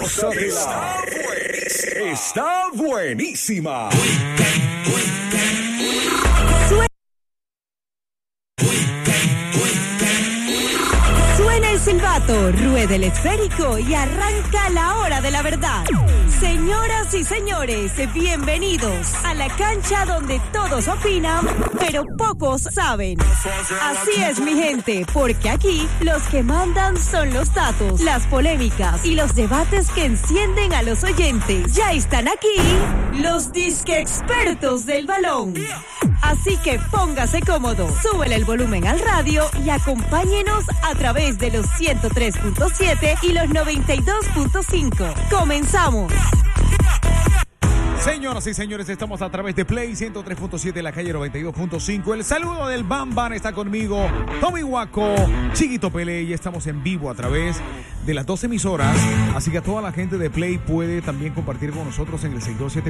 Gózatela. Está buenísima. Suena el silbato, rueda el esférico y arranca la hora de la verdad. Señoras y señores, bienvenidos a la cancha donde todos opinan, pero pocos saben. Así es, mi gente, porque aquí los que mandan son los datos, las polémicas y los debates que encienden a los oyentes. Ya están aquí los disque expertos del balón. Así que póngase cómodo, súbele el volumen al radio y acompáñenos a través de los 103.7 y los 92.5. ¡Comenzamos! Señoras y señores, estamos a través de Play 103.7, la calle 92.5. El saludo del Bam Bam está conmigo, Tommy Waco, Chiquito Pele, y estamos en vivo a través de las 2 emisoras. Así que a toda la gente de Play puede también compartir con nosotros en el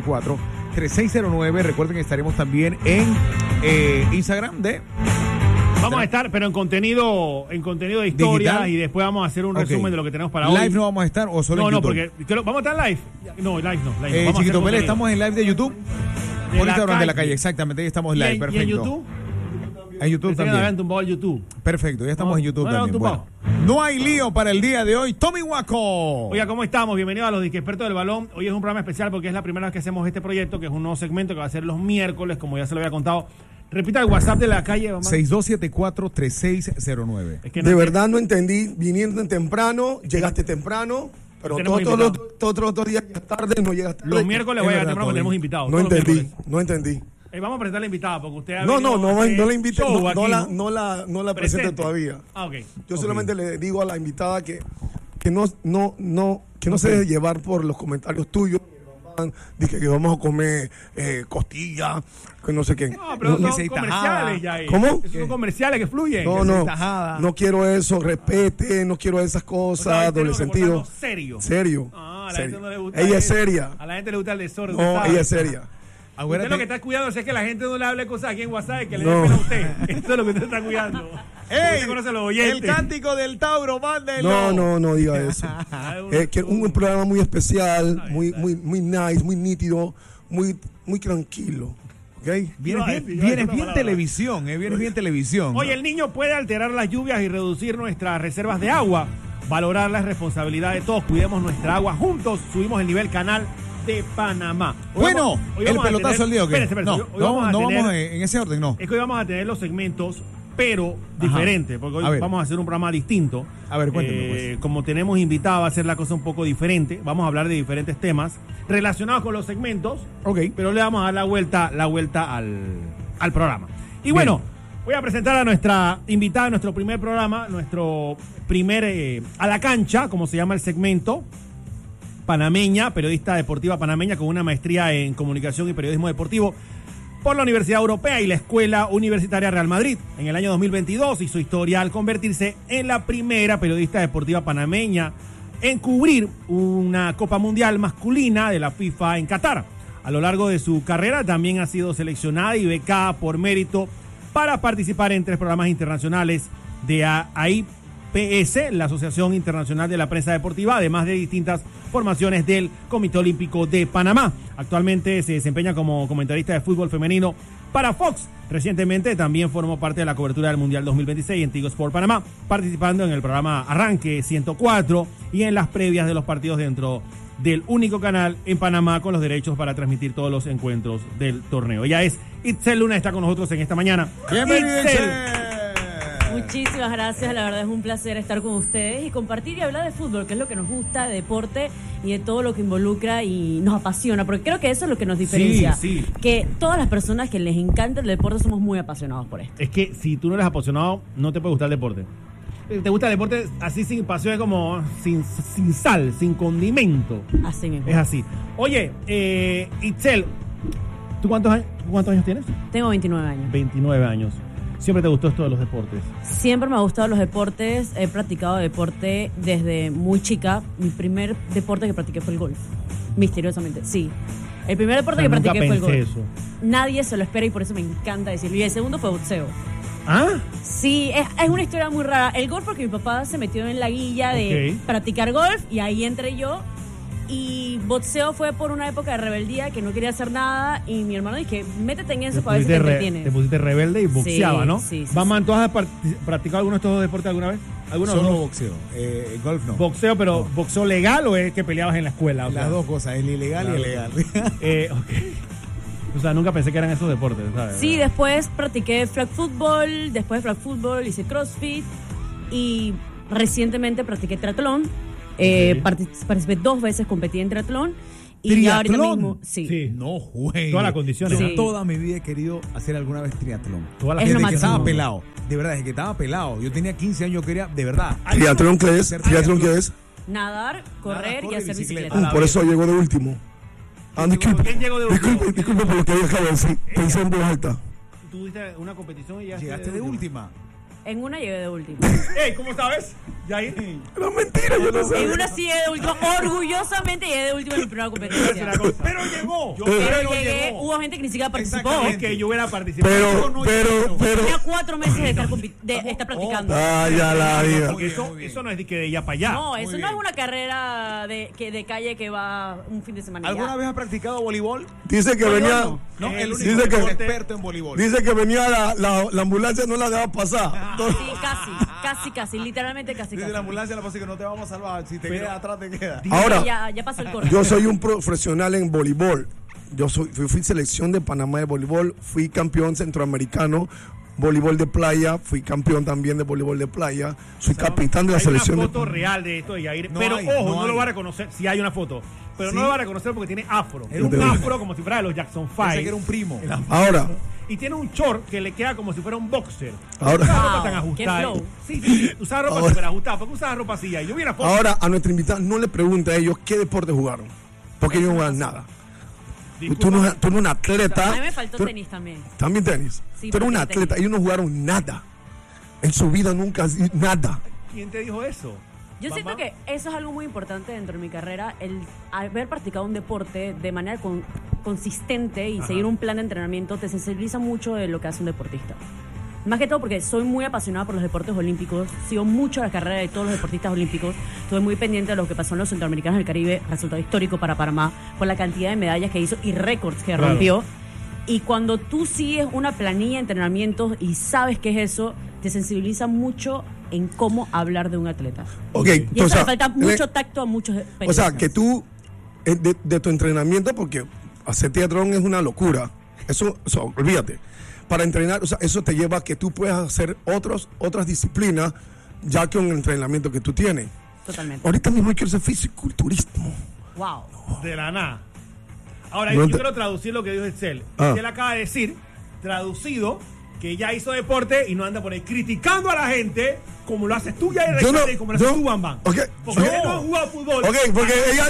6274-3609. Recuerden que estaremos también en Instagram de... Vamos a estar, pero en contenido de historia digital, y después vamos a hacer un resumen de lo que tenemos para hoy. ¿Live no vamos a estar o solo en YouTube? No, porque vamos a estar live. No, live no. Chiquito Pele, estamos en live de YouTube. Por Instagram de la calle, exactamente, ahí estamos live, perfecto. ¿Y en YouTube? En YouTube también. Habían tumbado el YouTube. Perfecto, ya estamos en YouTube también. Bueno, no hay lío para el día de hoy. Tommy Waco. Oiga, ¿cómo estamos? Bienvenidos a los Disque Expertos del Balón. Hoy es un programa especial porque es la primera vez que hacemos este proyecto, que es un nuevo segmento que va a ser los miércoles, como ya se lo había contado. Repita el WhatsApp de la calle, mamá. 6274-3609. Es que de verdad no entendí. Viniendo temprano, llegaste temprano, pero todos los otros días llegas tarde, no llegas tarde. Los miércoles voy a llegar temprano porque tenemos invitados. No entendí. Vamos a presentar a la invitada porque usted no la invité, no la presente todavía. Okay. Yo solamente le digo a la invitada que no se deje llevar por los comentarios tuyos. Dije que vamos a comer costilla, que no sé qué. No, pero son comerciales ya ahí. ¿Cómo? Son comerciales que fluyen. No quiero eso, respete, no quiero esas cosas, doble sentido. Serio. A la gente no le gusta. Ella es seria. A la gente le gusta el desorden. No, ella es seria. Usted lo que está cuidando es que la gente no le hable cosas aquí en WhatsApp, que le dé pena a usted. Eso es lo que usted está cuidando. ¡Ey! El cántico del Tauro, mándelo. No diga eso. Que un programa muy especial, muy nice, muy nítido, muy tranquilo. ¿Okay? Vienes bien televisión, vienes bien televisión. Oye, el niño puede alterar las lluvias y reducir nuestras reservas de agua. Valorar la responsabilidad de todos. Cuidemos nuestra agua juntos. Subimos el nivel canal de Panamá. Hoy el pelotazo del día, ¿ok? Espérate. No vamos en ese orden, no. Es que hoy vamos a tener los segmentos, pero diferentes, porque hoy vamos a hacer un programa distinto. A ver, cuéntame, pues. Como tenemos invitado a hacer la cosa un poco diferente, vamos a hablar de diferentes temas relacionados con los segmentos, pero le vamos a dar la vuelta al programa. Y bueno, voy a presentar a nuestra invitada en nuestro primer programa, nuestro primer a la cancha, como se llama el segmento. Panameña, periodista deportiva panameña con una maestría en comunicación y periodismo deportivo por la Universidad Europea y la Escuela Universitaria Real Madrid. En el año 2022 hizo historia al convertirse en la primera periodista deportiva panameña en cubrir una Copa Mundial masculina de la FIFA en Qatar. A lo largo de su carrera también ha sido seleccionada y becada por mérito para participar en 3 programas internacionales de AIPS, la Asociación Internacional de la Prensa Deportiva, además de distintas formaciones del Comité Olímpico de Panamá. Actualmente se desempeña como comentarista de fútbol femenino para Fox. Recientemente también formó parte de la cobertura del Mundial 2026 en Tigo Sport Panamá, participando en el programa Arranque 104 y en las previas de los partidos dentro del único canal en Panamá con los derechos para transmitir todos los encuentros del torneo. Ella es Itzel Luna, está con nosotros en esta mañana. ¡Bienvenido, Itzel! Muchísimas gracias, la verdad es un placer estar con ustedes y compartir y hablar de fútbol, que es lo que nos gusta, de deporte y de todo lo que involucra y nos apasiona, porque creo que eso es lo que nos diferencia, que todas las personas que les encanta el deporte somos muy apasionados por esto. Es que si tú no eres apasionado, no te puede gustar el deporte. ¿Te gusta el deporte así sin pasión, como sin sal, sin condimento? Así mismo. Es así. Oye, Itzel, ¿tú cuántos años tienes? Tengo 29 años. 29 años. ¿Siempre te gustó esto de los deportes? Siempre me ha gustado los deportes. He practicado deporte desde muy chica. Mi primer deporte que practiqué fue el golf. Misteriosamente, sí. El primer deporte que practiqué fue el golf. Eso. Nadie se lo espera y por eso me encanta decirlo. Y el segundo fue boxeo. ¿Ah? Sí, es una historia muy rara. El golf porque mi papá se metió en la guilla de practicar golf y ahí entré yo. Y boxeo fue por una época de rebeldía que no quería hacer nada. Y mi hermano dije, métete en eso para ver si te entretiene. Te pusiste rebelde y boxeaba, ¿no? Sí. Vamos, ¿tú has practicado alguno de estos dos deportes alguna vez? Solo boxeo. Golf no. Boxeo, pero ¿boxeo legal o es que peleabas en la escuela? Las dos cosas, el ilegal y el legal. Okay. O sea, nunca pensé que eran esos deportes, ¿sabes? Sí, después practiqué flag football, hice crossfit y recientemente practiqué triatlón. Participé 2 veces, competí en triatlón. Y ahorita mismo, sí. No juegues. Todas las condiciones. Sí. Toda mi vida he querido hacer alguna vez triatlón. Es lo Desde que máximo. estaba pelado. De verdad, desde que estaba pelado. Yo tenía 15 años, quería, de verdad. ¿Triatlón qué es? ¿Triatlón qué es? Nadar, correr y hacer bicicleta. Por eso llegó de último. Disculpe. ¿Quién llegó de último? Disculpe por lo que acabo de decir. Pensé en voz alta. Tú tuviste una competición y ya Llegaste de última. En una llegué de último. ¡Ey! ¿Cómo sabes? Yair. No, mentira, yo no sé. En una sí llegué de último. Orgullosamente llegué de último en mi primera competencia. Pero llegó. Pero llegué, hubo gente que ni siquiera participó. Es que yo hubiera participado. Pero. Tenía 4 meses de estar practicando. Ya la vida. Eso no es de que de allá para allá. No, eso no es una carrera de calle que va un fin de semana. ¿Alguna vez has practicado voleibol? Dice que venía. No, el único dice que experto en voleibol. Dice que venía la ambulancia, no la dejaba pasar. Sí, casi, literalmente casi. Dice la ambulancia, la pasa que no te vamos a salvar. Si te quedas atrás, te quedas. Ahora, Ya pasó el corte. yo soy un profesional en voleibol. Fui selección de Panamá de voleibol, fui campeón centroamericano, voleibol de playa, fui campeón también de voleibol de playa, soy capitán de la selección. Hay una foto real de esto de Yair, pero no lo va a reconocer, si hay una foto, pero no lo va a reconocer porque tiene afro. Es un afro como si fuera de los Jackson 5. Pensé que era un primo. Ahora. Y tiene un short que le queda como si fuera un boxer. Ahora. Usaba ropa tan ajustada. Qué flow. Sí. Usaba ropa súper ajustada. ¿Por qué usaba ropa así? Yo vi una foto. Ahora, a nuestra invitada no le pregunte a ellos qué deporte jugaron, porque ellos no juegan nada. Tú no eres un atleta. A mí me faltó tenis también. También tenis. Sí, Tú eres un porque atleta. tenis. Ellos no jugaron nada. En su vida nunca, nada. ¿Quién te dijo eso? Yo siento que eso es algo muy importante dentro de mi carrera, el haber practicado un deporte de manera consistente y seguir un plan de entrenamiento te sensibiliza mucho de lo que hace un deportista. Más que todo porque soy muy apasionada por los deportes olímpicos, sigo mucho la carrera de todos los deportistas olímpicos, estuve muy pendiente de lo que pasó en los centroamericanos del Caribe, resultado histórico para Panamá, por la cantidad de medallas que hizo y récords que rompió. Y cuando tú sigues una planilla de entrenamientos y sabes qué es eso, te sensibiliza mucho en cómo hablar de un atleta. Y eso le falta mucho tacto a muchos periodistas. O sea, que tú, de tu entrenamiento, porque hacer triatlón es una locura. Eso, olvídate. Para entrenar, o sea, eso te lleva a que tú puedas hacer otras disciplinas, ya que un entrenamiento que tú tienes. Totalmente. Ahorita mismo quiero hacer fisiculturismo. Wow. De la nada. Ahora, No yo quiero traducir lo que dijo Excel. Excel acaba de decir, traducido, que ella hizo deporte y no anda por ahí criticando a la gente como lo haces tú, Yair, y como lo haces tú, Bam Bam. Okay. Porque ella no ha jugado fútbol. Ok, porque ella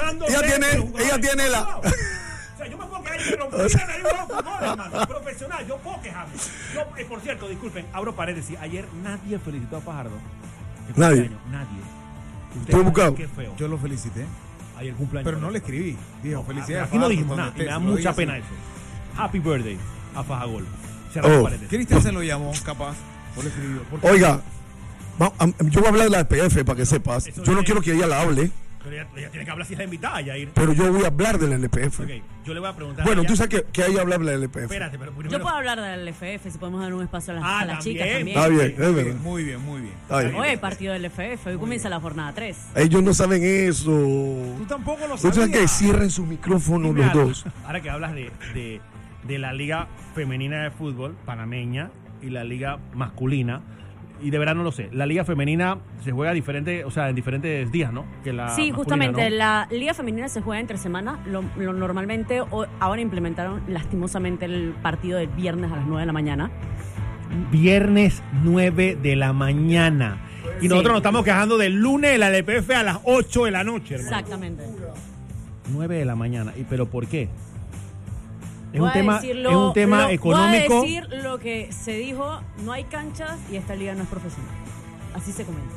tiene la... O sea, yo me puedo quedar y romper fútbol, hermano. Profesional, yo puedo quejarme. Por cierto, disculpen, abro paréntesis. Ayer nadie felicitó a Fajardo. Nadie. Nadie. ¿Tú lo buscado? Qué feo. Yo lo felicité. Ayer cumpleaños. Pero no le escribí. Dijo, felicidades. Aquí no dijimos nada. Me da mucha pena eso. Happy birthday a Fajagol. Cristian se lo llamó, capaz. No le escribió. Oiga, yo voy a hablar de la LPF para que sepas. Yo no quiero que ella la hable. Pero ella tiene que hablar si es la invitada, Yair. Pero yo voy a hablar de la LPF. Ok, yo le voy a preguntar. Bueno, a ella. tú sabes que ella habla de la LPF. Espérate, pero primero. Yo puedo hablar del LFF, si podemos dar un espacio a las chicas también. Está bien, es verdad. Muy bien. Está bien. Hoy hay partido del LFF, hoy comienza la jornada 3. Ellos no saben eso. Tú tampoco lo Tú sabes sabías. que cierren su micrófono los dos. Ahora que hablas de la liga femenina de fútbol panameña y la liga masculina, y de verdad no lo sé, la liga femenina se juega diferente, o sea, en diferentes días, ¿no? Que la Sí, masculina, justamente, ¿no? la liga femenina se juega entre semanas, lo normalmente ahora implementaron lastimosamente el partido del viernes a las 9 de la mañana. Viernes 9 de la mañana. Y Sí. nosotros nos estamos quejando del lunes de la LPF a las 8 de la noche, hermano. Exactamente. 9 de la mañana. ¿Y pero por qué? Es Voy un tema, a decir es un tema económico. Voy a decir lo que se dijo, no hay canchas y esta liga no es profesional. Así se comenta.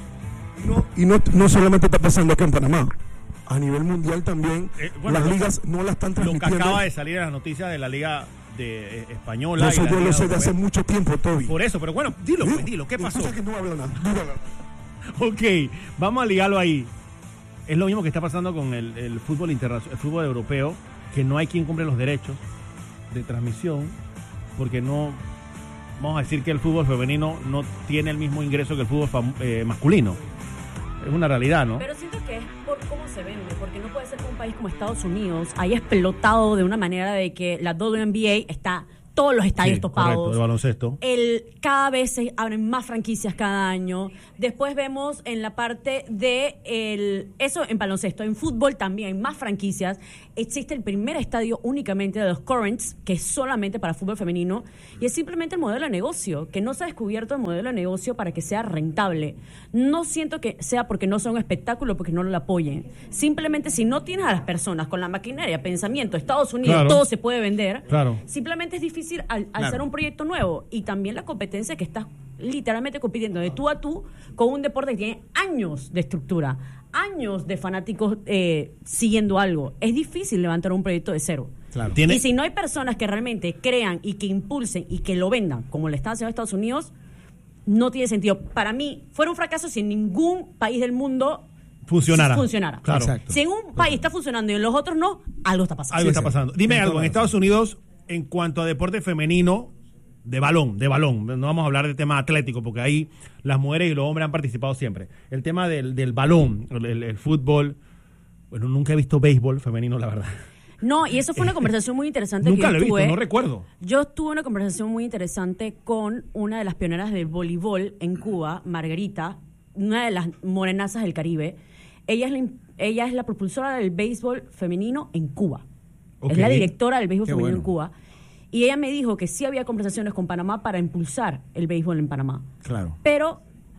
Y no solamente está pasando acá en Panamá. A nivel mundial también, bueno, las ligas no la están Lo que transmitiendo. acaba de salir en las noticias de la liga de española. Eso y la yo liga lo sé de europea. hace mucho tiempo, Toby. Por eso, pero bueno, dilo, pues, dilo, ¿qué pasó? Tú sabes que no hablo nada. Ok, vamos a ligarlo ahí. es lo mismo que está pasando con el fútbol internacional, el fútbol europeo, que no hay quien compre los derechos de transmisión, porque no, vamos a decir que el fútbol femenino no tiene el mismo ingreso que el fútbol masculino. Es una realidad, ¿no? Pero siento que es por cómo se vende, porque no puede ser que un país como Estados Unidos haya explotado de una manera de que la WNBA está todos los estadios topados. Correcto, el baloncesto. Cada vez se abren más franquicias cada año. Después vemos en la parte de eso en baloncesto. En fútbol también hay más franquicias. Existe el primer estadio únicamente de los Currents, que es solamente para fútbol femenino, y es simplemente el modelo de negocio, que no se ha descubierto el modelo de negocio para que sea rentable. No siento que sea porque no sea un espectáculo, porque no lo apoyen. Simplemente si no tienes a las personas con la maquinaria, pensamiento, Estados Unidos, claro, todo se puede vender, claro, simplemente es difícil al hacer un proyecto nuevo. Y también la competencia, que estás literalmente compitiendo de tú a tú con un deporte que tiene años de estructura, años de fanáticos siguiendo algo. Es difícil levantar un proyecto de cero. Claro. Y si no hay personas que realmente crean y que impulsen y que lo vendan, como le están haciendo a Estados Unidos, no tiene sentido. Para mí, fuera un fracaso si en ningún país del mundo funcionara. Claro. Exacto. Si en un país está funcionando y en los otros no, algo está pasando. Algo está pasando. Dime algo, en Estados Unidos, en cuanto a deporte femenino, de balón, no vamos a hablar de tema atlético, porque ahí las mujeres y los hombres han participado siempre. El tema del balón, el fútbol, bueno, nunca he visto béisbol femenino, la verdad. No, y eso fue una conversación muy interesante Nunca que lo he tuve. visto, no recuerdo. Yo tuve una conversación muy interesante con una de las pioneras del voleibol en Cuba, Margarita, una de las morenazas del Caribe. Ella es la propulsora del béisbol femenino en Cuba. Okay. Es la directora del béisbol femenino bueno. en Cuba. Y ella me dijo que sí había conversaciones con Panamá para impulsar el béisbol en Panamá. Claro. Pero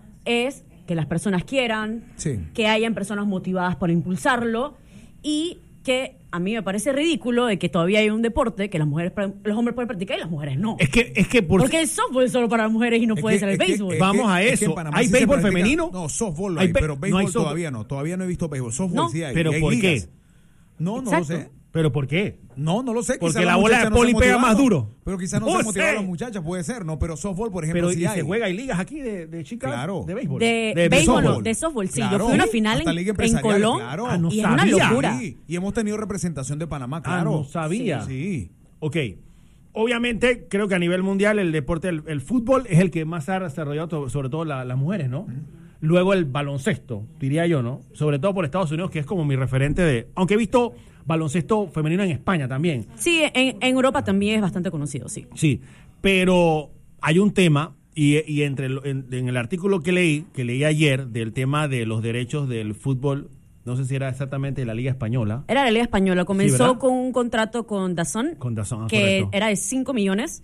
es que las personas quieran, Sí. que hayan personas motivadas por impulsarlo, y que a mí me parece ridículo de que todavía hay un deporte que los hombres pueden practicar y las mujeres no. Es que Porque el softball es solo para las mujeres y no puede ser el béisbol. Vamos a eso. en Panamá ¿Hay sí se béisbol practica- femenino? No, softball Hay hay, pero no béisbol hay softball. todavía no. Todavía no he visto béisbol. Softball No. sí hay. ¿Pero y hay por qué? ligas. No lo Exacto. sé. ¿Pero por qué? No lo sé. Porque Quizás la las bola de muchachas no se poli han pega motivado. más duro. Pero quizás no No se han motivado sé. las muchachas, puede ser, ¿no? Pero softball, por ejemplo, Pero sí y hay. se juega, hay ligas aquí de chicas Claro. de béisbol. De béisbol, softball. de softball, sí. Claro. Yo fui a una Sí, final hasta en liga empresarial, Colón claro. Ah, no y es una sabía. locura. Sí, y hemos tenido representación de Panamá, claro. No sabía. Sí. Ok. Obviamente, creo que a nivel mundial el deporte, el fútbol es el que más ha desarrollado, sobre todo las mujeres, ¿no? Luego el baloncesto, diría yo, ¿no? Sobre todo por Estados Unidos, que es como mi referente de... Aunque he visto baloncesto femenino en España también. Sí, en Europa también es bastante conocido, sí. Sí, pero hay un tema, y en el artículo que leí ayer, del tema de los derechos del fútbol, no sé si era exactamente de la Liga Española. Era la Liga Española. Comenzó ¿verdad? con un contrato con DAZN, Con DAZN, que correcto. era de 5 millones.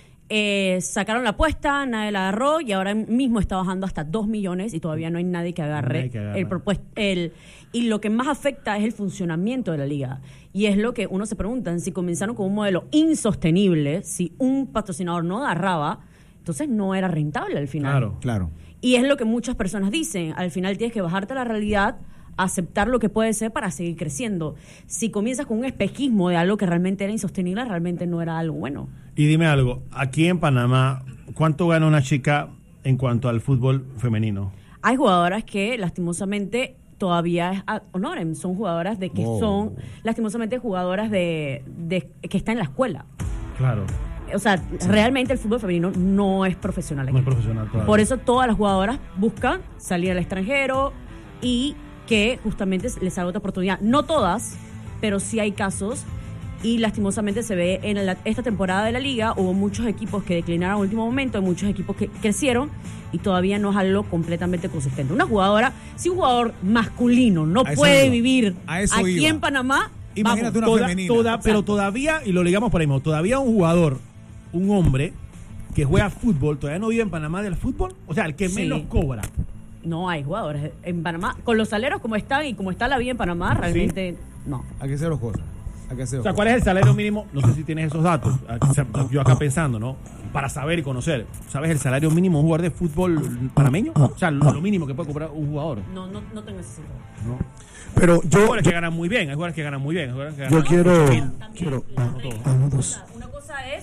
Sacaron la apuesta, nadie la agarró, y ahora mismo está bajando hasta 2 millones y todavía no hay nadie que agarre, Nadie que agarre. y lo que más afecta es el funcionamiento de la liga. Y es lo que uno se pregunta, si comenzaron con un modelo insostenible, si un patrocinador no agarraba, entonces no era rentable al final. Claro. Claro. Y es lo que muchas personas dicen, al final tienes que bajarte a la realidad, aceptar lo que puede ser para seguir creciendo. Si comienzas con un espejismo de algo que realmente era insostenible, realmente no era algo bueno. Y dime algo, aquí en Panamá, ¿cuánto gana una chica en cuanto al fútbol femenino? Hay jugadoras que lastimosamente todavía es ad honorem, son jugadoras de que son lastimosamente jugadoras de que están en la escuela. Claro. O sea, realmente el fútbol femenino no es profesional aquí. No es profesional todavía. Por eso todas las jugadoras buscan salir al extranjero y que justamente les salga otra oportunidad. No todas, pero sí hay casos. Y lastimosamente se ve en esta temporada de la liga, hubo muchos equipos que declinaron a último momento, hay muchos equipos que crecieron y todavía no es algo completamente consistente. Una jugadora, si un jugador masculino no A eso puede iba. vivir A eso aquí iba. en Panamá, Imagínate vamos. una femenina. Pero todavía, y lo ligamos por ahí mismo, todavía un jugador, un hombre que juega fútbol, todavía no vive en Panamá del fútbol. O sea, el que Sí. menos cobra. No hay jugadores en Panamá. Con los saleros como están y como está la vida en Panamá, realmente no. Hay que hacer dos cosas. Hay que hacer O dos sea, cosas. ¿cuál es el salario mínimo? No sé si tienes esos datos. O sea, yo acá pensando, ¿no? Para saber y conocer. ¿Sabes el salario mínimo de un jugador de fútbol panameño? O sea, lo mínimo que puede cobrar un jugador. No tengo ese sentido. ¿No? Pero Hay yo, jugadores que ganan muy bien, hay jugadores que ganan muy bien. Hay jugadores que yo ganan quiero... 8.000. quiero No todos. ah, no, dos. Una cosa es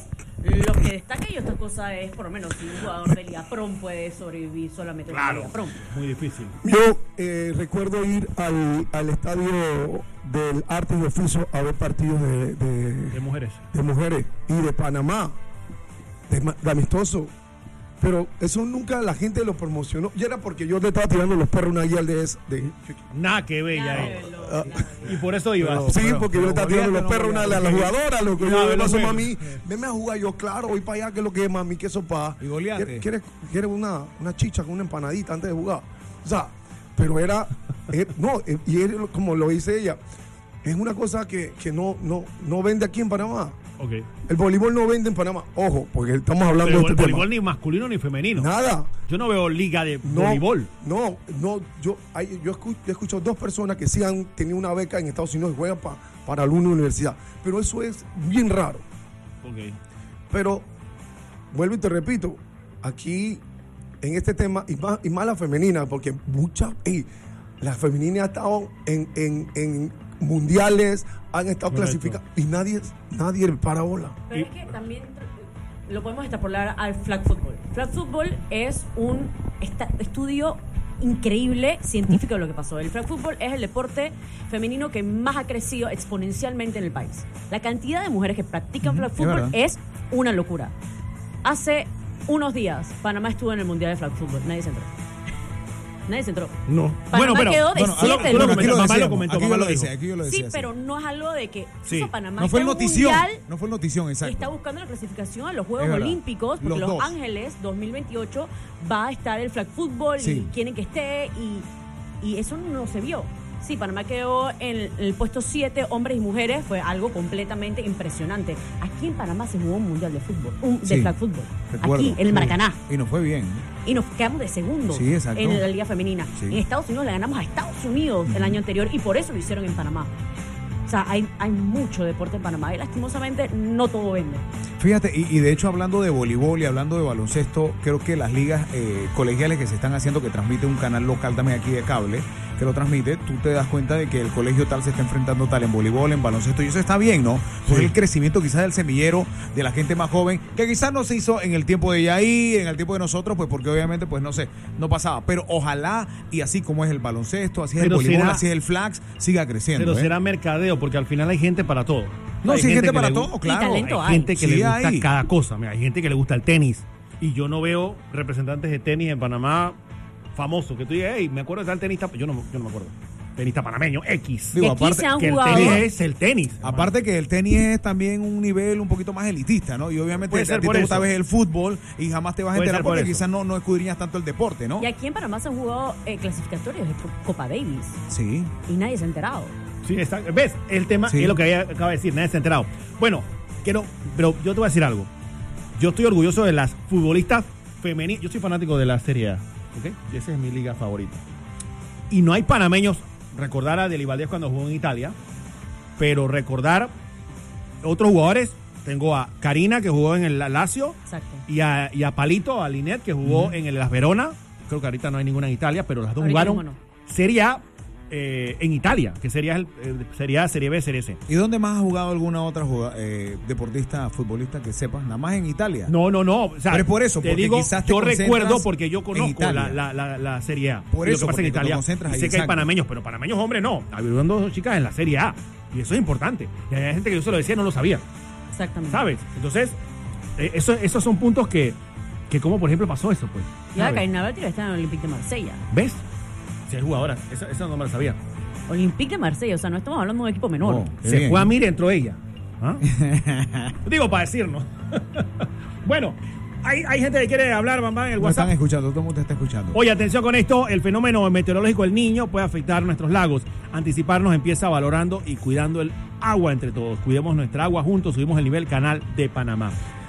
Lo que destaca y otra cosa es, por lo menos, si un jugador de Liga Prom puede sobrevivir solamente en la Liga Prom. Muy difícil. Yo recuerdo ir al estadio del Arte y Oficio a ver partidos De mujeres. de mujeres y de Panamá, de amistoso. Pero eso nunca la gente lo promocionó. Y era porque yo le estaba tirando los perros una guía de Nada que bella Nada ahí. de lo- Y por eso iba. Pero- sí, porque yo le estaba tirando los perros a la jugadora, lo que yo le paso, bueno. mami, venme a jugar, yo claro, voy para allá, que es lo que es, mami, que sopa. Y goleate. ¿Quieres una chicha con una empanadita antes de jugar? O sea, pero y él, como lo dice ella, es una cosa que no vende aquí en Panamá. Ok. El voleibol no vende en Panamá. Ojo, porque estamos hablando Pero de este voleibol tema. ni masculino ni femenino. Nada. Yo no veo liga de No, voleibol. No, yo he escuchado dos personas que sí han tenido una beca en Estados Unidos y juegan para alguna universidad. Pero eso es bien raro. Ok. Pero, vuelvo y te repito, aquí en este tema, y más la femenina, porque la femenina ha estado en mundiales, han estado Correcto. clasificadas y nadie le para bola. Pero es que también lo podemos extrapolar al flag football. Flag football es un estudio increíble científico de lo que pasó. El flag football es el deporte femenino que más ha crecido exponencialmente en el país. La cantidad de mujeres que practican flag football verdad. es una locura. Hace unos días Panamá estuvo en el Mundial de Flag Football. Nadie se entró. No. Panamá quedó de bueno, 7 tú lo del comentó, mundo. mamá lo comentó, aquí mamá yo lo lo dijo. decía, aquí yo lo decía. Sí, pero no es algo de que Sí. eso Panamá No fue está en un notición. mundial No fue notición, y exacto. está buscando la clasificación a los Es Juegos verdad. Olímpicos, porque Los Los dos. Ángeles 2028 va a estar el flag football Sí. y quieren que esté y eso no se vio. Sí, Panamá quedó en el puesto 7, hombres y mujeres, fue algo completamente impresionante. Aquí en Panamá se jugó un mundial de fútbol, de Sí, flag football. recuerdo. Aquí, en el Maracaná. Y nos fue bien. Y nos quedamos de segundo Sí, exacto. en la Liga Femenina. Sí. En Estados Unidos le ganamos a Estados Unidos el año anterior y por eso lo hicieron en Panamá. O sea, hay mucho deporte en Panamá y lastimosamente no todo vende. Fíjate, y de hecho hablando de voleibol y hablando de baloncesto, creo que las ligas colegiales que se están haciendo, que transmite un canal local también aquí de cable, que lo transmite, tú te das cuenta de que el colegio tal se está enfrentando tal en voleibol, en baloncesto, y eso está bien, ¿no? Pues el crecimiento quizás del semillero, de la gente más joven, que quizás no se hizo en el tiempo de Yair, en el tiempo de nosotros, pues porque obviamente, pues no sé, no pasaba. Pero ojalá, y así como es el baloncesto, así es el Pero voleibol, será- así es el flags, siga creciendo. Pero ¿eh? será mercadeo, porque al final hay gente para todo. No, sí, hay gente que para le todo, gu- claro. Y talento Hay gente que Sí, le gusta hay. cada cosa. Mira, hay gente que le gusta el tenis. Y yo no veo representantes de tenis en Panamá famosos. Que tú digas, hey, me acuerdo de tal tenista. Yo no me acuerdo. Tenista panameño, X. Digo, y aquí aparte se han Que el jugado. tenis es el tenis. Aparte que el tenis es también un nivel un poquito más elitista, ¿no? Y obviamente Puede a ser ti por te gusta eso. ver el fútbol y jamás te vas a Puede enterar ser por porque eso. quizás no escudriñas tanto el deporte, ¿no? Y aquí en Panamá se han jugado clasificatorios de Copa Davis Sí. y nadie se ha enterado. Sí, exacto. ¿Ves? El tema Sí. es lo que acaba de decir, nadie se ha enterado. Bueno, pero yo te voy a decir algo. Yo estoy orgulloso de las futbolistas femeninas. Yo soy fanático de la Serie A, ¿ok? Y esa es mi liga favorita. Y no hay panameños, recordar a Deli Valdés cuando jugó en Italia, pero recordar otros jugadores. Tengo a Karina, que jugó en el Lazio, Exacto. y a Palito, a Linet, que jugó en el Las Verona. Creo que ahorita no hay ninguna en Italia, pero las dos Ahorita jugaron mismo no. Serie A en Italia, que sería Serie A, Serie B, Serie C. ¿Y dónde más ha jugado alguna otra deportista, futbolista que sepas? Nada más en Italia. No. O sea, Pero es por eso, te porque digo, quizás te yo concentras recuerdo porque yo en conozco Italia. la Serie A. Por Y eso, lo que pasa en porque te Italia. concentras Y ahí, sé que hay exacto. panameños, pero panameños hombres no. Habían dos chicas en la Serie A. Y eso es importante. Y hay gente que yo se lo decía y no lo sabía. Exactamente. ¿Sabes? Entonces, esos son puntos que como por ejemplo pasó eso, pues. Y ahora ¿sabes? Karina Berti está en el Olympique de Marsella. ¿Ves? Si hay jugadoras. Eso no me lo sabía. Olympique de Marsella, o sea, no estamos hablando de un equipo menor. Oh, qué Se bien. fue a Mire, entró ella. ¿Ah? Digo, para decirnos. Bueno, hay gente que quiere hablar, mamá, en el No están WhatsApp. escuchando, todo el mundo te está escuchando. Oye, atención con esto, el fenómeno meteorológico del Niño puede afectar nuestros lagos. Anticiparnos empieza valorando y cuidando el agua entre todos. Cuidemos nuestra agua juntos, subimos el nivel Canal de Panamá.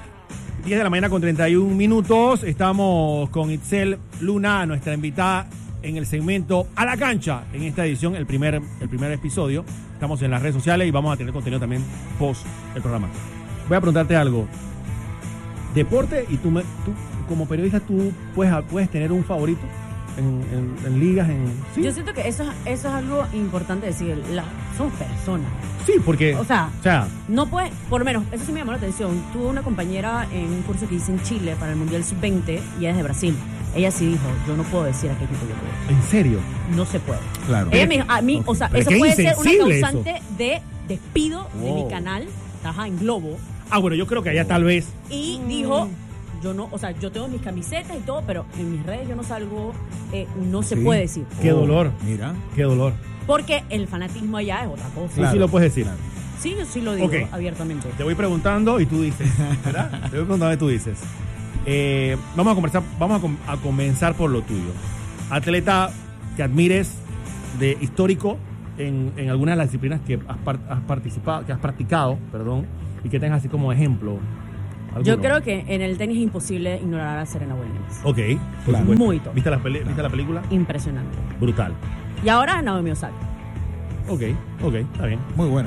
10 de la mañana con 31 minutos. Estamos con Itzel Luna, nuestra invitada en el segmento A la Cancha. En esta edición, el primer episodio. Estamos en las redes sociales y vamos a tener contenido también post el programa. Voy a preguntarte algo. Deporte, y tú como periodista, ¿tú puedes tener un favorito? en ligas, ¿sí? Yo siento que eso es algo importante decir. Somos personas. Sí, porque... O sea, no puede... Por lo menos, eso sí me llamó la atención. Tuve una compañera en un curso que hice en Chile para el Mundial Sub-20 y ella es de Brasil. Ella sí dijo, yo no puedo decir a qué equipo yo puedo. ¿En serio? No se puede. Claro. Ella me dijo, a mí, o sea, Pero eso puede ser una insensible causante de despido de mi canal. Trabaja en Globo. Bueno, yo creo que allá tal vez... Y dijo... Yo no, o sea, yo tengo mis camisetas y todo, pero en mis redes yo no salgo, no se puede decir. Qué dolor. Mira. Qué dolor. Porque el fanatismo allá es otra cosa. Claro. Sí lo puedes decir. Sí, yo sí lo digo abiertamente. Te voy preguntando y tú dices, ¿verdad? Te voy preguntando y tú dices. Vamos a conversar, a comenzar por lo tuyo. Atleta que admires de histórico en algunas de las disciplinas que has participado, que has practicado, y que tengas así como ejemplo. ¿Alguno? Yo creo que en el tenis es imposible ignorar a Serena Williams. Ok, claro. Muy top. ¿Viste la película? Impresionante. Brutal. Y ahora Naomi Osaka. Ok, está bien. Muy buena.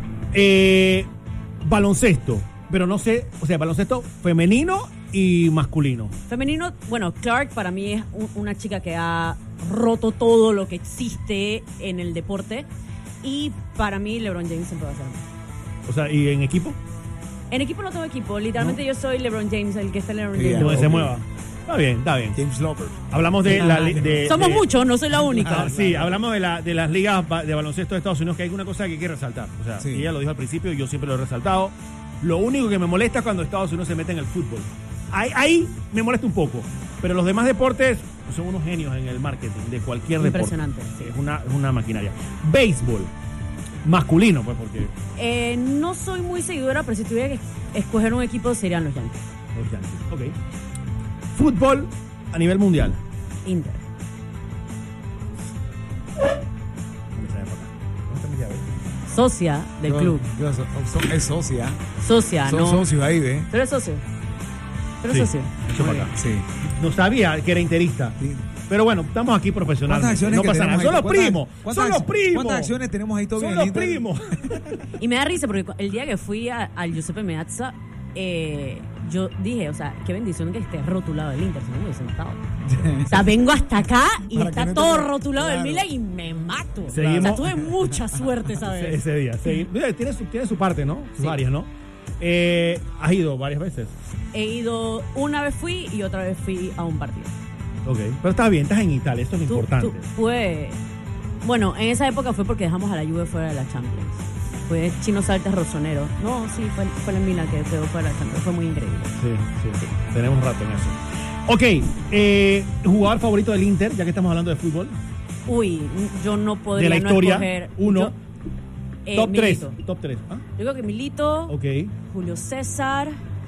Baloncesto, pero no sé, o sea, baloncesto femenino y masculino. Femenino, bueno, Clark para mí es una chica que ha roto todo lo que existe en el deporte. Y para mí LeBron James siempre va a ser. O sea, ¿y en equipo? En equipo no tengo equipo. Literalmente yo soy LeBron James, el que está en LeBron Yeah. James. Donde se mueva. Está bien. James Lover. Hablamos de Somos muchos, no soy la única. Sí, hablamos de las ligas de baloncesto de Estados Unidos, que hay una cosa que hay que resaltar. O sea, Sí. ella lo dijo al principio y yo siempre lo he resaltado. Lo único que me molesta es cuando Estados Unidos se mete en el fútbol. Ahí me molesta un poco. Pero los demás deportes son unos genios en el marketing de cualquier deporte. Impresionante. Sí. Es una maquinaria. Béisbol. Masculino, pues, porque... No soy muy seguidora, pero si tuviera que escoger un equipo serían los Yankees. Los Yankees. Ok. Fútbol a nivel mundial. Inter. Socia del club. Es socia. Socia, Son ¿no? socios ahí, ¿ve? Pero es socio. Pero Sí. es socio. Eso para acá. Sí. No sabía que era interista. Sí. Pero bueno, estamos aquí profesionales. ¿Cuántas acciones No que pasa nada. tenemos Son los ahí? primos. Son los primos. ¿Cuántas acciones tenemos ahí todavía Son en los el Inter? primos. Y me da risa porque el día que fui al Giuseppe Meazza, yo dije, o sea, qué bendición que esté rotulado el Inter, si no me hubiese sentado. O sea, vengo hasta acá y Para está que no te- todo rotulado Claro. el Milan y me mato. Seguimos. O sea, tuve mucha suerte, ¿sabes? Ese día. Tiene su parte, ¿no? Sus Sí. áreas, ¿no? Has ido varias veces. He ido, una vez fui y otra vez fui a un partido. Ok. Pero está bien, estás en Italia, esto es lo importante. Bueno, en esa época fue porque dejamos a la Juve fuera de la Champions. Fue Chino Saltas Rossonero. No, sí, fue el Milan que quedó fuera de la Champions. Fue muy increíble. Sí. Tenemos rato en eso. Ok, jugador favorito del Inter, ya que estamos hablando de fútbol. Uy, yo no podría De la no historia, escoger. uno. Top 3. Milito. Top 3. ¿Ah? Yo creo que Milito, Ok. Julio César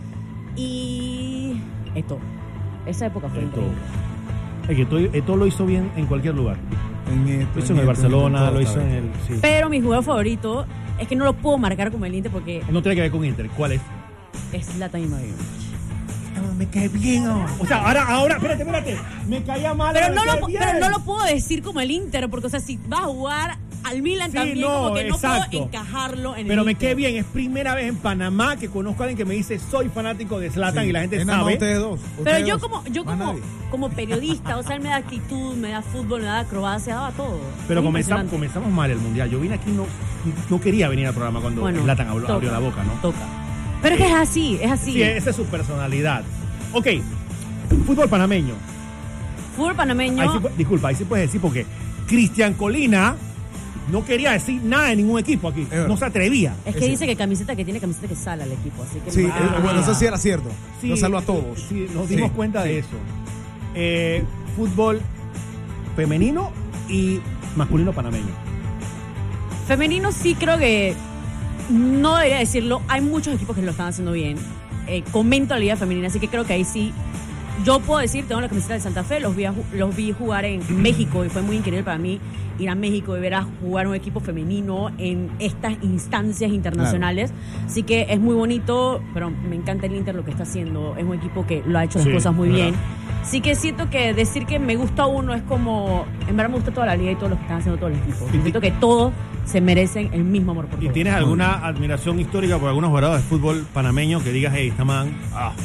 y Eto'o. Esa época fue Eto'o. increíble. Es que Eto'o lo hizo bien en cualquier lugar. Lo hizo en el esto, Barcelona, todo, lo hizo ¿sabes? en el... Sí. Pero mi jugador favorito es que no lo puedo marcar como el Inter porque No tiene que ver con Inter. ¿Cuál es? es Zlatan Ibrahimovic. Me cae bien. O sea, ahora, espérate. Me caía mal. Pero me no, cae lo, bien. pero no lo puedo decir como el Inter, porque, o sea, si vas a jugar al Milan Sí, también, no, como que no exacto. puedo encajarlo en Pero el me Inter. cae bien. Es primera vez en Panamá que conozco a alguien que me dice soy fanático de Zlatan Sí. y la gente Es nada más sabe. ustedes dos. Pero Ustedes yo dos. Más nadie. como periodista, o sea, él me da actitud, me da fútbol, me da acrobacia, daba todo. Pero Muy comenzamos impresionante. mal el mundial. Yo vine aquí no quería venir al programa cuando Bueno, Zlatan toca, abrió la boca, ¿no? Toca. Pero es que es así, es así. Sí, esa es su personalidad. Ok, fútbol panameño. Fútbol panameño. Disculpa, ahí sí puedes decir porque Cristian Colina no quería decir nada de ningún equipo aquí. verdad. No se atrevía. Es que dice que camiseta que tiene, camiseta que sale al equipo. Así que Sí, no- bueno, eso sí era cierto. Sí, Lo salvo a todos. Sí, nos dimos cuenta de eso. Fútbol femenino y masculino panameño. Femenino sí creo que no debería decirlo. Hay muchos equipos que lo están haciendo bien. Comento la liga femenina, así que creo que ahí sí. Yo puedo decir, tengo la camiseta del Santa Fe, los vi jugar en México y fue muy increíble para mí ir a México y ver a jugar un equipo femenino en estas instancias internacionales. Así que es muy bonito, pero me encanta el Inter lo que está haciendo. Es un equipo que lo ha hecho las Sí, cosas muy verdad. bien. Así que siento que decir que me gusta uno es como, en verdad me gusta toda la liga y todos los que están haciendo todos los equipos. Y Siento que todos se merecen el mismo amor por ¿Y todos. tienes alguna admiración histórica por algunos jugadores de fútbol panameño que digas, hey, esta man,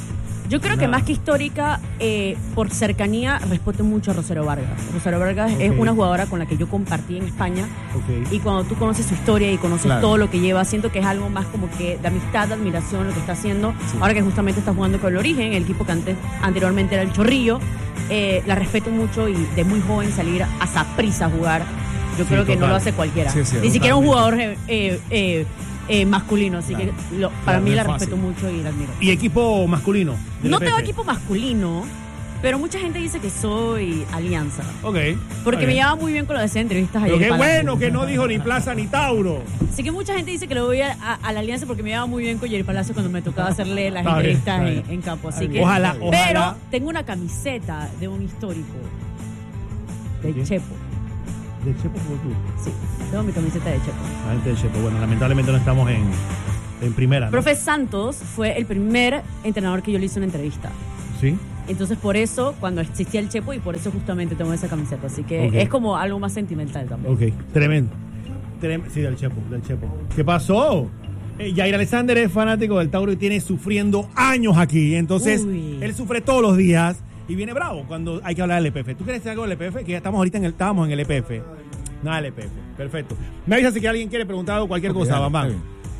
Yo creo que más que histórica, por cercanía, respeto mucho a Rosario Vargas. Rosario Vargas es una jugadora con la que yo compartí en España. Y cuando tú conoces su historia y conoces todo lo que lleva, siento que es algo más como que de amistad, de admiración, lo que está haciendo. Sí. Ahora que justamente está jugando con el Origen, el equipo que anteriormente era el Chorrillo. La respeto mucho y de muy joven salir a Saprissa a jugar. Yo creo que no lo hace cualquiera. Ni siquiera un jugador masculino, así que para mí la respeto mucho y la admiro. ¿Y equipo masculino? No tengo equipo masculino, pero mucha gente dice que soy Alianza. Porque me llevaba muy bien con lo de hacer entrevistas ayer. Pero qué bueno que no dijo ni Plaza ni Tauro. Así que mucha gente dice que lo voy a la Alianza porque me llevaba muy bien con Jerry Palacio cuando me tocaba hacerle las entrevistas en campo. Así que, ojalá. Pero tengo una camiseta de un histórico de Chepo. ¿De Chepo como tú? Sí, tengo mi camiseta de Chepo. La gente de Chepo. Bueno, lamentablemente no estamos en primera, ¿no? Profe Santos fue el primer entrenador que yo le hice una entrevista. ¿Sí? Entonces, por eso, cuando existía el Chepo, y por eso justamente tengo esa camiseta. Así que es como algo más sentimental también. Tremendo. Sí, del Chepo. ¿Qué pasó? Jair Alexander es fanático del Tauro y tiene sufriendo años aquí. Entonces, él sufre todos los días. Y viene bravo cuando hay que hablar del EPF. ¿Tú quieres decir algo del EPF? Que ya estamos ahorita estábamos en el EPF. Nada del EPF. Perfecto. Me avisa si que alguien quiere preguntar algo, cualquier cosa, Bambam.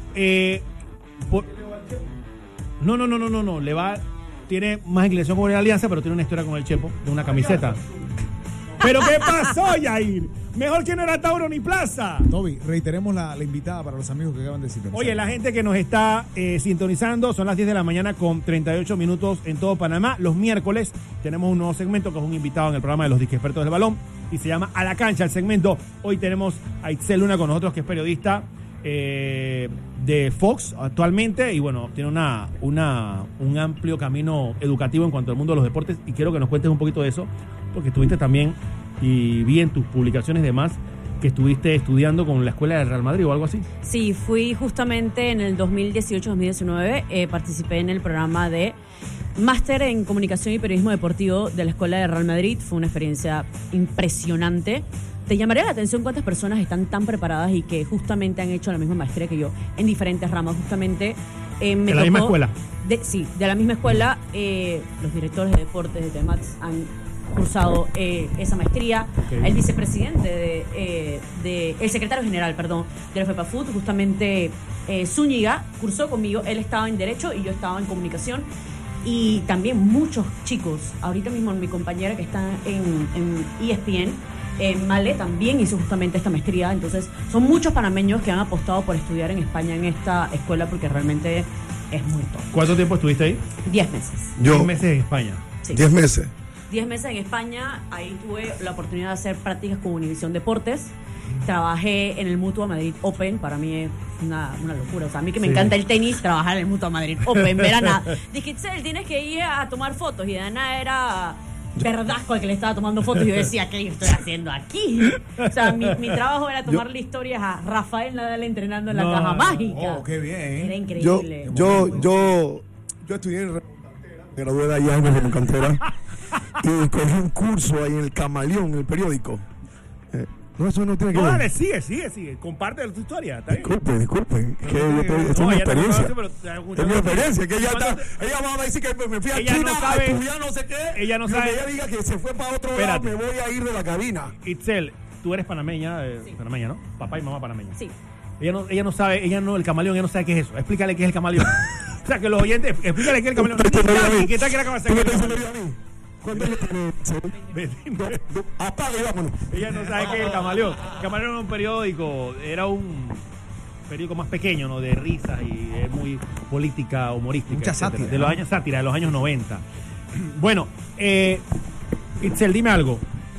No. Tiene más inclinación con la Alianza, pero tiene una historia con el Chepo, de una camiseta. ¿Pero qué pasó, Jair? Mejor que no era Tauro ni Plaza. Toby, reiteremos la invitada para los amigos que acaban de sintonizar. Oye, la gente que nos está sintonizando, son las 10 de la mañana con 38 minutos en todo Panamá. Los miércoles tenemos un nuevo segmento que es un invitado en el programa de los disquexpertos del balón y se llama A la Cancha el segmento. Hoy tenemos a Itzel Luna con nosotros, que es periodista de Fox actualmente y bueno, tiene un amplio camino educativo en cuanto al mundo de los deportes y quiero que nos cuentes un poquito de eso, porque estuviste también y vi en tus publicaciones y demás que estuviste estudiando con la escuela del Real Madrid o algo así. Sí, fui justamente en el 2018-2019, participé en el programa de Máster en Comunicación y Periodismo Deportivo de la Escuela de Real Madrid. Fue una experiencia impresionante. Te llamaría la atención cuántas personas están tan preparadas y que justamente han hecho la misma maestría que yo en diferentes ramas. Justamente ¿De la misma escuela? Sí, de la misma escuela. Los directores de deportes de TEMATS han cursado esa maestría. El vicepresidente el secretario general, de la FEPAFUT, justamente Zúñiga, cursó conmigo. Él estaba en Derecho y yo estaba en Comunicación. Y también muchos chicos, ahorita mismo mi compañera que está en ESPN, Male, también hizo justamente esta maestría. Entonces son muchos panameños que han apostado por estudiar en España en esta escuela porque realmente es muy top. ¿Cuánto tiempo estuviste ahí? 10 meses. 10 meses en España. Sí. 10 meses. 10 meses en España. Ahí tuve la oportunidad de hacer prácticas con Univisión Deportes. Trabajé en el Mutua Madrid Open. Para mí es una locura. O sea, a mí que me encanta el tenis, trabajar en el Mutua Madrid Open, ver a nada. Dije, Itzel, tienes que ir a tomar fotos. Y de nada era Verdasco el que le estaba tomando fotos. Y yo decía, ¿qué estoy haciendo aquí? O sea, mi trabajo era tomarle historias a Rafael Nadal entrenando en la caja mágica. Oh, qué bien. Era increíble. Yo estudié en me gradué de allá en la cantera y cogí un curso ahí en el Camaleón, en el periódico. No, eso no tiene que ver. Dale, sigue. Comparte tu historia. ¿Está bien? Disculpen. Esa es mi experiencia. Es mi experiencia. Que ella va a decir que me fui a China a estudiar no sé qué. Ella no sabe. Ella diga que se fue para otro lado, me voy a ir de la cabina. Itzel, tú eres panameña, sí. Panameña, ¿no? Papá y mamá panameña. Sí. Ella no sabe, el camaleón, ella no sabe qué es eso. Explícale qué es el camaleón. O sea, que los oyentes, explícale qué es el camaleón. ¿Qué tal que la acabas de hacer? ¿Cuánto le tenés? Apaga y vámonos. Ella no sabe qué es el camaleón. El camaleón era un periódico, más pequeño, ¿no? De risas y es muy política, humorística. Mucha sátira. De los años 90. Bueno, Itzel, dime algo.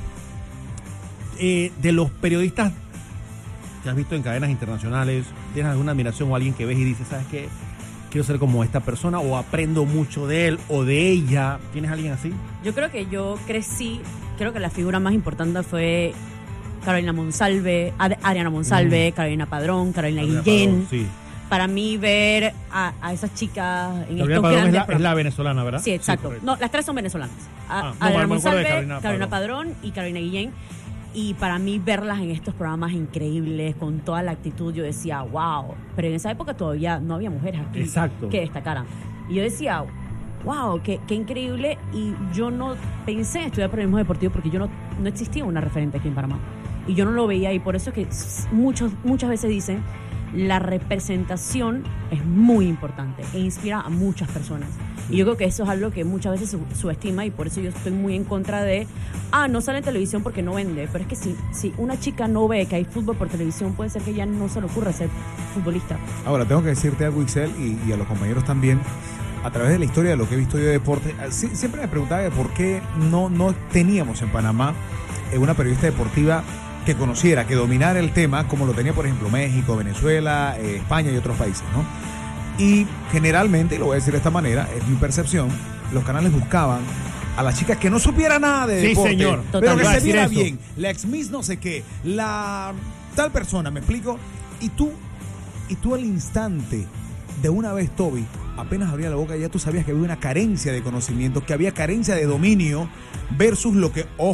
De los periodistas que has visto en cadenas internacionales, ¿tienes alguna admiración o alguien que ves y dices, ¿sabes qué? Quiero ser como esta persona o aprendo mucho de él o de ella. ¿Tienes alguien así? Yo creo que yo crecí, creo que la figura más importante fue Carolina Monsalve, Adriana Monsalve, Carolina Padrón, Carolina Guillén. Sí. Para mí ver a esas chicas en Carolina estos Padrón grandes... es la venezolana, ¿verdad? Sí, exacto. No, las tres son venezolanas. No, Adriana Monsalve, Carolina Padrón y Carolina Guillén. Y para mí verlas en estos programas increíbles, con toda la actitud, yo decía, wow. Pero en esa época todavía no había mujeres aquí que destacaran. Y yo decía, wow, qué increíble. Y yo no pensé en estudiar periodismo deportivo porque yo no existía una referente aquí en Panamá. Y yo no lo veía, y por eso es que muchas veces dicen la representación es muy importante e inspira a muchas personas. Y yo creo que eso es algo que muchas veces se subestima, y por eso yo estoy muy en contra de no sale en televisión porque no vende. Pero es que si una chica no ve que hay fútbol por televisión, puede ser que ya no se le ocurra ser futbolista. Ahora, tengo que decirte algo, Ixel, y a los compañeros también, a través de la historia de lo que he visto yo de deporte, siempre me preguntaba de por qué no teníamos en Panamá una periodista deportiva que conociera, que dominara el tema, como lo tenía, por ejemplo, México, Venezuela, España y otros países, ¿no? Y generalmente, lo voy a decir de esta manera, es mi percepción, los canales buscaban a las chicas que no supiera nada de deporte, señor. pero que se viera eso. bien, la ex Miss no sé qué, la tal persona, ¿me explico? Y tú al instante, de una vez, Toby, apenas abría la boca, ya tú sabías que había una carencia de conocimiento, que había carencia de dominio versus lo que,